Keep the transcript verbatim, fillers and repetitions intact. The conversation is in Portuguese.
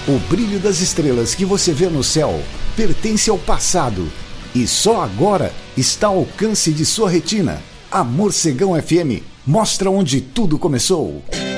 O brilho das estrelas que você vê no céu pertence ao passado e só agora está ao alcance de sua retina. A Morcegão F M mostra onde tudo começou.